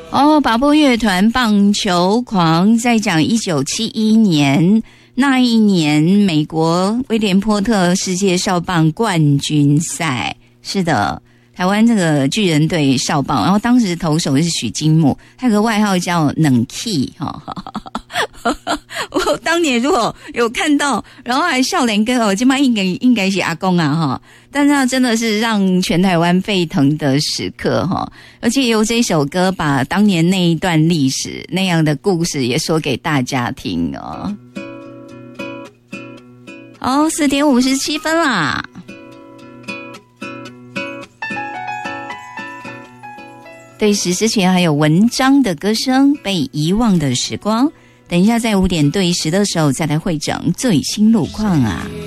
巴波乐团棒球狂在讲1971年那一年美国威廉波特世界少棒冠军赛，是的，台湾这个巨人队少棒，然后当时投手是许金木，他有个外号叫冷气我当年如果有看到，然后还笑脸哥，今晚应该是阿公啊但是他真的是让全台湾沸腾的时刻而且由这首歌把当年那一段历史那样的故事也说给大家听好，4点57分啦。对时之前还有文章的歌声，被遗忘的时光。等一下在5点对10的时候再来汇整最新路况啊。